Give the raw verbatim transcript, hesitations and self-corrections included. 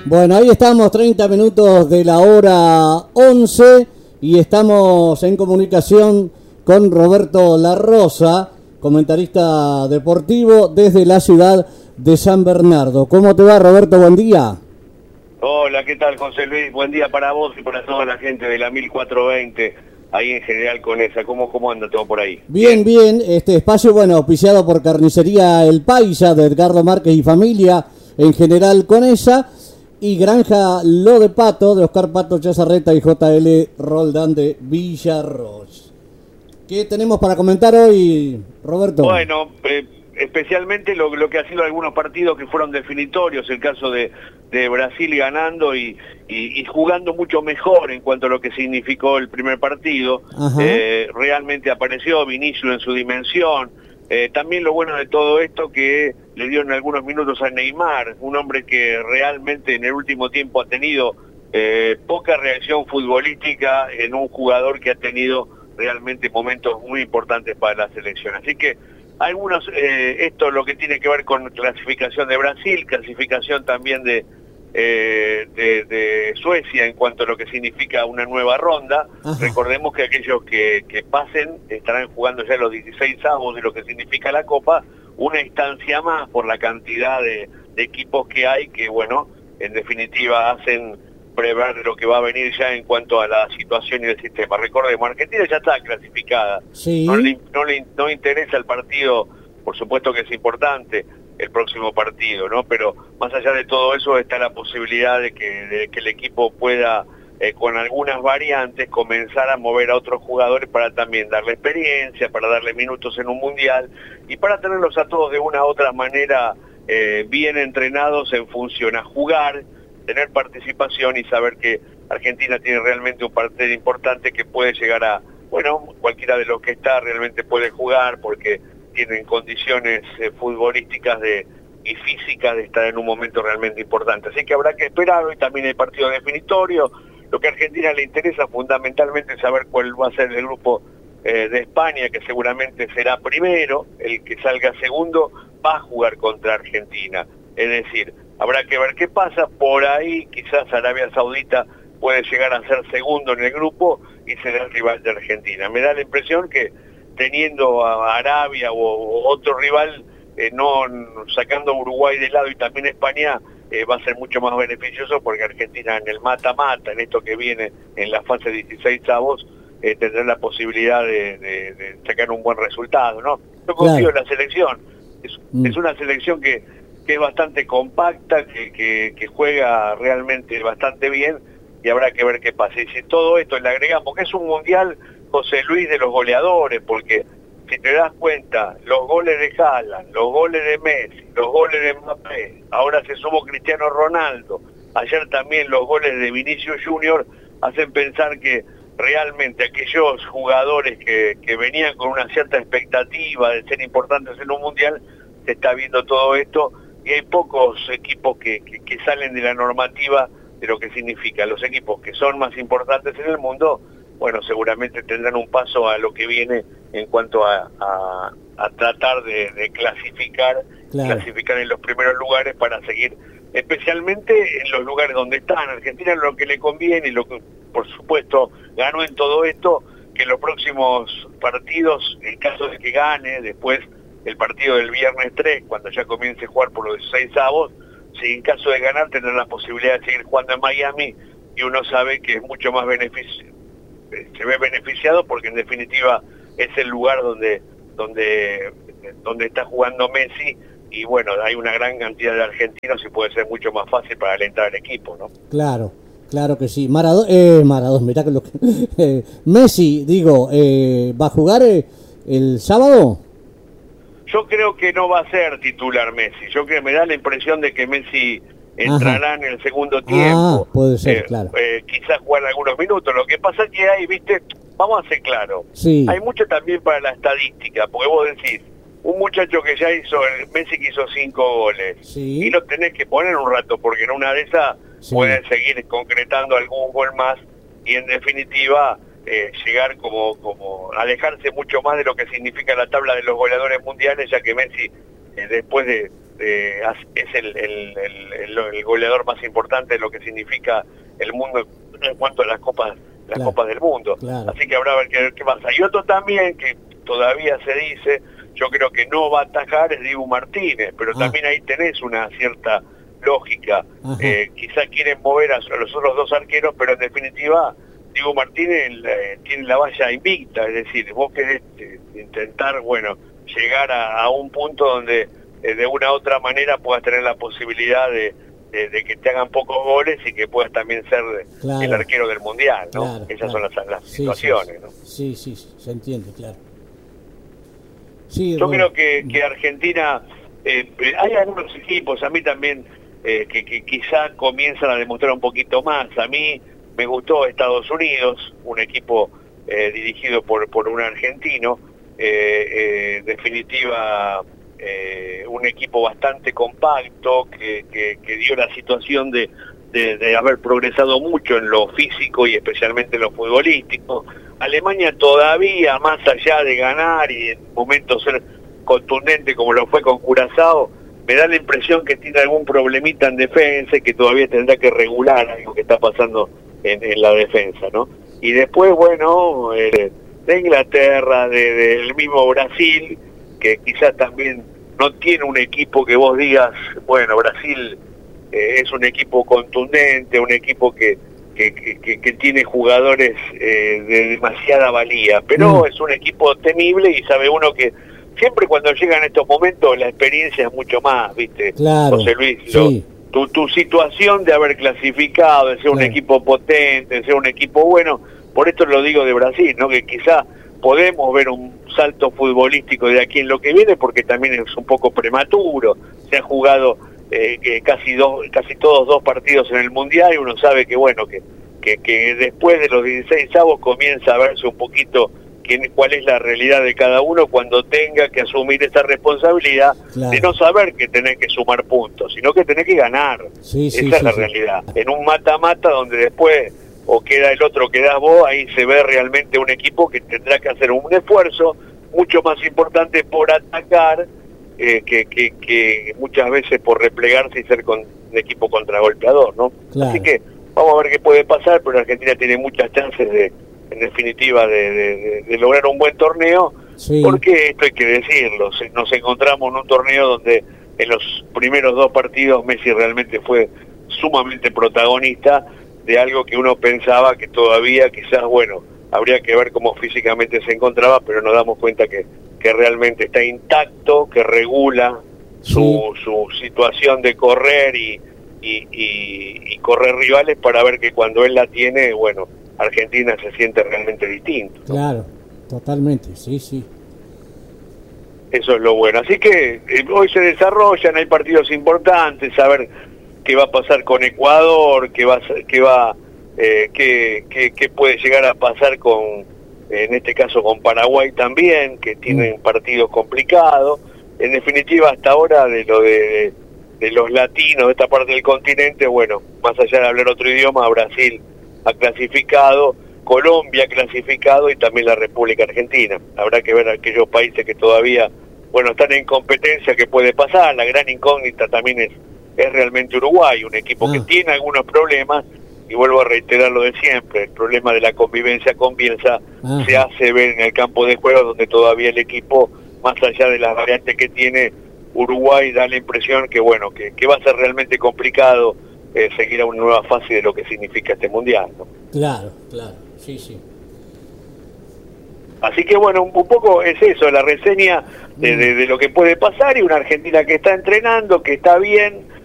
Bueno, ahí estamos, treinta minutos de la hora once y estamos en comunicación con Roberto La Rosa, comentarista deportivo desde la ciudad de San Bernardo. ¿Cómo te va, Roberto? Buen día. Hola, ¿qué tal, José Luis? Buen día para vos y para toda la gente de la mil cuatrocientos veinte, ahí en general con esa. ¿Cómo, cómo anda todo por ahí? Bien, bien. Este espacio, bueno, auspiciado por Carnicería El Paisa de Edgardo Márquez y familia, en general con esa, y Granja Lo de Pato de Oscar Pato Chazarreta y J L Roldán de Villarroz. ¿Qué tenemos para comentar hoy, Roberto? Bueno, eh, especialmente lo, lo que ha sido algunos partidos que fueron definitorios, el caso de, de Brasil ganando y, y, y jugando mucho mejor en cuanto a lo que significó el primer partido. Eh, realmente apareció Vinicius en su dimensión. Eh, también lo bueno de todo esto que le dio en algunos minutos a Neymar, un hombre que realmente en el último tiempo ha tenido eh, poca reacción futbolística en un jugador que ha tenido realmente momentos muy importantes para la selección. Así que algunos, eh, esto es lo que tiene que ver con clasificación de Brasil, clasificación también de, eh, de, de Suecia en cuanto a lo que significa una nueva ronda. Ajá. Recordemos que aquellos que, que pasen estarán jugando ya los dieciséis avos de lo que significa la Copa, una instancia más por la cantidad de, de equipos que hay que, bueno, en definitiva hacen prever lo que va a venir ya en cuanto a la situación y el sistema. Recordemos, Argentina ya está clasificada. Sí. No le, no le no interesa el partido, por supuesto que es importante el próximo partido, ¿no? Pero más allá de todo eso está la posibilidad de que, de que el equipo pueda, eh, con algunas variantes, comenzar a mover a otros jugadores para también darle experiencia, para darle minutos en un mundial y para tenerlos a todos de una u otra manera eh, bien entrenados en función a jugar, tener participación y saber que Argentina tiene realmente un partido importante que puede llegar a, bueno, cualquiera de los que está realmente puede jugar porque tienen condiciones eh, futbolísticas de, y físicas de estar en un momento realmente importante. Así que habrá que esperar, hoy también hay partido definitorio. Lo que a Argentina le interesa fundamentalmente es saber cuál va a ser el grupo eh, de España, que seguramente será primero, el que salga segundo va a jugar contra Argentina. Es decir, habrá que ver qué pasa, por ahí quizás Arabia Saudita puede llegar a ser segundo en el grupo y ser el rival de Argentina. Me da la impresión que teniendo a Arabia o, o otro rival, eh, no sacando a Uruguay de lado y también España, eh, va a ser mucho más beneficioso porque Argentina en el mata-mata, en esto que viene en la fase dieciséis avos, eh, tendrá la posibilidad de, de, de sacar un buen resultado, ¿no? Yo confío en la selección, es, mm. es una selección que que es bastante compacta, que, que, que juega realmente bastante bien y habrá que ver qué pasa. Y si todo esto le agregamos, que es un mundial, José Luis, de los goleadores, porque si te das cuenta, los goles de Haaland, los goles de Messi, los goles de Mbappé, ahora se sumó Cristiano Ronaldo, ayer también los goles de Vinicius Junior, hacen pensar que realmente aquellos jugadores que, que venían con una cierta expectativa de ser importantes en un mundial, se está viendo todo esto. Y hay pocos equipos que, que, que salen de la normativa de lo que significa. Los equipos que son más importantes en el mundo, bueno, seguramente tendrán un paso a lo que viene en cuanto a, a, a tratar de, de clasificar, claro. clasificar en los primeros lugares para seguir, especialmente en los lugares donde están. Argentina lo que le conviene y lo que, por supuesto, ganó en todo esto, que en los próximos partidos, en caso de que gane, después el partido del viernes tres, cuando ya comience a jugar por los dieciséis avos, si en caso de ganar tendrá la posibilidad de seguir jugando en Miami y uno sabe que es mucho más beneficio, se ve beneficiado porque en definitiva es el lugar donde, donde, donde está jugando Messi y bueno, hay una gran cantidad de argentinos y puede ser mucho más fácil para alentar al equipo, ¿no? Claro, claro que sí. Maradona, eh, Maradona, mirá que lo que... Eh, Messi, digo, eh, ¿va a jugar eh, el sábado? Yo creo que no va a ser titular Messi. Yo creo que me da la impresión de que Messi entrará Ajá. en el segundo tiempo. Ah, puede ser, eh, claro. Eh, quizás jugar algunos minutos. Lo que pasa es que hay, viste, vamos a ser claros. Sí. Hay mucho también para la estadística, porque vos decís, un muchacho que ya hizo, Messi que hizo cinco goles, sí. y lo tenés que poner un rato, porque en una de esas sí. pueden seguir concretando algún gol más, y en definitiva... Eh, llegar como, como alejarse mucho más de lo que significa la tabla de los goleadores mundiales, ya que Messi eh, después de, eh, es el, el, el, el, el goleador más importante de lo que significa el mundo en cuanto a las copas las claro, copas del mundo. Claro. Así que habrá que ver qué pasa. Y otro también que todavía se dice, yo creo que no va a atajar, es Dibu Martínez, pero ah. también ahí tenés una cierta lógica. Eh, quizás quieren mover a, a los otros dos arqueros, pero en definitiva Dibu Martínez eh, tiene la valla invicta, es decir, vos querés eh, intentar, bueno, llegar a, a un punto donde eh, de una u otra manera puedas tener la posibilidad de, de, de que te hagan pocos goles y que puedas también ser claro. el arquero del Mundial, ¿no? Claro, Esas claro. son las, las sí, situaciones, sí, ¿no? Sí, sí, sí, se entiende, claro. Sí, yo bueno. creo que, que Argentina, eh, hay algunos equipos, a mí también, eh, que, que quizá comienzan a demostrar un poquito más. A mí me gustó Estados Unidos, un equipo eh, dirigido por, por un argentino, eh, eh, definitiva eh, un equipo bastante compacto, que, que, que dio la situación de, de, de haber progresado mucho en lo físico y especialmente en lo futbolístico. Alemania todavía, más allá de ganar y en momentos ser contundente como lo fue con Curazao, me da la impresión que tiene algún problemita en defensa y que todavía tendrá que regular algo que está pasando en, en la defensa, ¿no? Y después, bueno, eh, de Inglaterra, del de, de mismo Brasil, que quizás también no tiene un equipo que vos digas, bueno, Brasil eh, es un equipo contundente, un equipo que Que, que, que tiene jugadores eh, de demasiada valía, pero mm. es un equipo temible y sabe uno que siempre cuando llegan estos momentos la experiencia es mucho más, ¿viste? Claro, José Luis, sí. lo, tu, tu situación de haber clasificado, de ser claro. un equipo potente, de ser un equipo bueno, por esto lo digo de Brasil, ¿no? Que quizá podemos ver un salto futbolístico de aquí en lo que viene, porque también es un poco prematuro, se ha jugado Eh, que casi dos, casi todos dos partidos en el Mundial y uno sabe que bueno que, que, que después de los dieciséis avos comienza a verse un poquito quién, cuál es la realidad de cada uno cuando tenga que asumir esa responsabilidad claro. de no saber que tenés que sumar puntos, sino que tenés que ganar. Sí, sí, esa sí, es la sí. realidad. En un mata-mata donde después o queda el otro, quedás vos, ahí se ve realmente un equipo que tendrá que hacer un esfuerzo mucho más importante por atacar Eh, que, que, que muchas veces por replegarse y ser con un equipo contragolpeador, ¿no? Claro. Así que vamos a ver qué puede pasar, pero Argentina tiene muchas chances de, en definitiva, de, de, de lograr un buen torneo, sí. porque esto hay que decirlo, nos encontramos en un torneo donde en los primeros dos partidos Messi realmente fue sumamente protagonista de algo que uno pensaba que todavía quizás, bueno, habría que ver cómo físicamente se encontraba, pero nos damos cuenta que que realmente está intacto, que regula su, sí. su situación de correr y, y, y, y correr rivales para ver que cuando él la tiene, bueno, Argentina se siente realmente distinto, ¿no? Claro, totalmente, sí, sí. Eso es lo bueno. Así que eh, hoy se desarrollan, hay partidos importantes, a ver qué va a pasar con Ecuador, qué va, qué va, eh, qué, qué, qué puede llegar a pasar con en este caso con Paraguay también, que tienen partidos complicados. En definitiva, hasta ahora, de lo de, de, de los latinos de esta parte del continente, bueno, más allá de hablar otro idioma, Brasil ha clasificado, Colombia ha clasificado y también la República Argentina. Habrá que ver aquellos países que todavía, bueno, están en competencia, que puede pasar. La gran incógnita también es, es realmente Uruguay, un equipo ah. que tiene algunos problemas. Y vuelvo a reiterar lo de siempre, el problema de la convivencia con Bielsa Ajá. se hace ver en el campo de juego, donde todavía el equipo, más allá de las variantes que tiene, Uruguay da la impresión que bueno que, que va a ser realmente complicado eh, seguir a una nueva fase de lo que significa este Mundial, ¿no? Claro, claro, sí, sí. Así que bueno, un, un poco es eso, la reseña de, de, de lo que puede pasar, y una Argentina que está entrenando, que está bien,